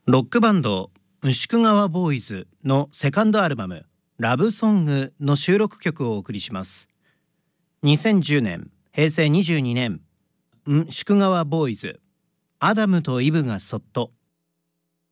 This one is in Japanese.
ロックバンド牛久川ボーイズのセカンドアルバムラブソングの収録曲をお送りします。2010年平成22年牛久川ボーイズアダムとイブがそっと